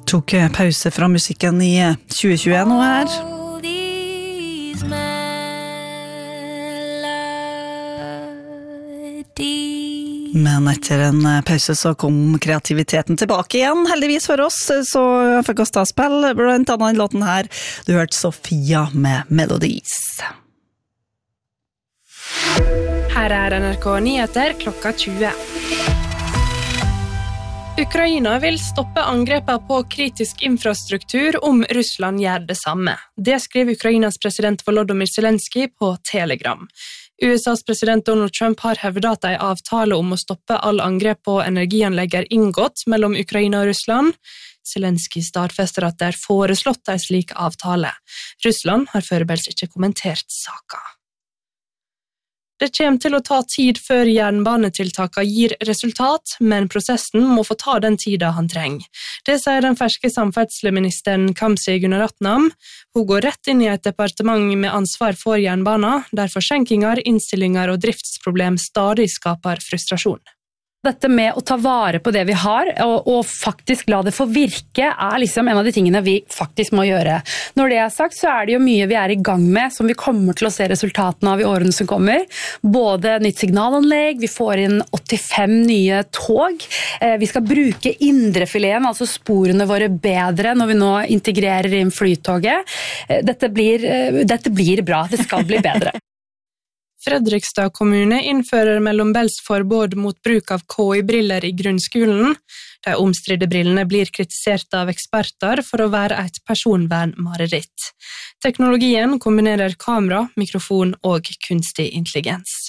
Tok pause fra musikken i 2021 nå her. Men etter en pause så kom kreativiteten tilbake igjen, heldigvis for oss, så fikk oss da spille blant annet den låten her. Du hørte Sofia med Melodies. Her NRK Nyheter klokka 20. Ukraina vil stoppe angrepet på kritisk infrastruktur om Russland gjør det samme. Det skriver Ukrainas president Volodymyr Zelenskyj på Telegram. USAs president Donald Trump har hevdet at en avtale om å stoppe all angrep på energianlegg er inngått mellom Ukraina og Russland. Zelenskyj stadfester at det er foreslått en slik avtale. Russland har foreløpig ikke kommentert saken. Det kommer til å ta tid før jernbanetiltakene gir resultat, men prosessen må få ta den tiden han trenger. Det sier den ferske samferdselsministeren Kamzy Gunaratnam. Hun går rett inn i et departement med ansvar for jernbanen, der forsinkinger, innstillinger og driftsproblem stadig skaper frustrasjon. Dette med å ta vare på det vi har, og faktisk la det få virke, er liksom en av de tingene vi faktisk må gjøre. Når det er sagt, så er det jo mye vi er i gang med, som vi kommer til å se resultatene av i årene som kommer. Både nytt signalanlegg, vi får inn 85 nye tog, vi skal bruke indrefileten, altså sporene våre bedre når vi nå integrerer inn flytoget. Dette blir bra, det skal bli bedre. Fredrikstad kommune innfører mellombels forbud mot bruk av KI-briller i grunnskolen. De omstridte brillene blir kritisert av eksperter for å være et personvernmareritt. Teknologien kombinerer kamera, mikrofon og kunstig intelligens.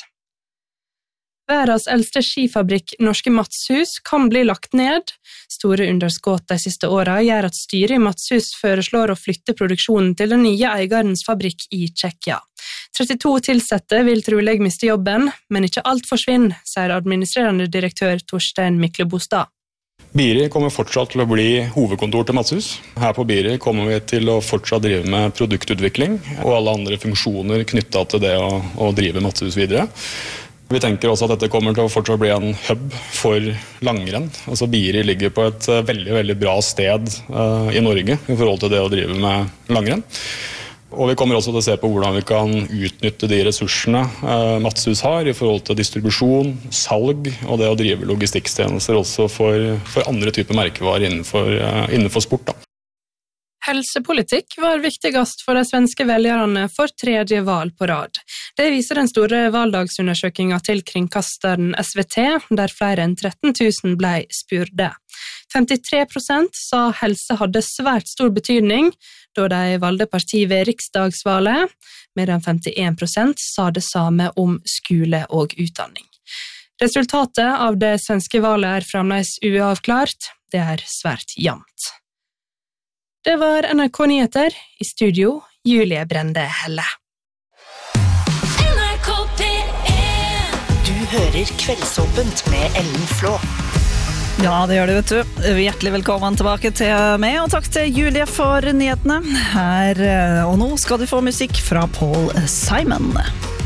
Verdens eldste skifabrikk, Norske Matshus, kan bli lagt ned. Store underskudd de siste årene gjør at styret i Matshus foreslår å flytte produksjonen til den nye eierens fabrikk i Tsjekkia. 32 tilsatte vil trolig miste jobben, men ikke alt forsvinner, sier administrerende direktør Torstein Myklebostad. Biri kommer fortsatt til å bli hovedkontor til Matshus. Her på Biri kommer vi til å fortsatt drive med produktutvikling og alle andre funksjoner knyttet til det å drive Matshus videre. Vi tenker også at dette kommer til å fortsatt bli en hub for langrenn. Altså Biri ligger på et veldig, veldig bra sted i Norge i forhold til det å drive med langrenn. Og vi kommer også til å se på hvordan vi kan utnytte de ressursene Matshus har i forhold til distribusjon, salg og det å drive logistikktjenester også for andre typer merkevarer innenfor sport. Da. Helsepolitikk var viktigast for de svenske velgerne for tredje valg på rad. Det viser den store valgdagsundersøkingen til kringkasteren SVT, der flere enn 13 000 ble spurte. 53% sa helse hadde svært stor betydning, da de valgte parti ved riksdagsvalget, medan 51% sa det samme om skole og utdanning. Resultatet av det svenske valget er fremdeles uavklart, det er svært jevnt. Det var NRK Nyheter, i studio Julie Brende Helle. NRK P1. Du hører Kveldsåpent med Ellen Flå. Ja, det gjør det, vet du. Hjertelig velkommen tilbake til meg, og takk til Julie for nyhetene. Her og nå skal du få musikk fra Paul Simon.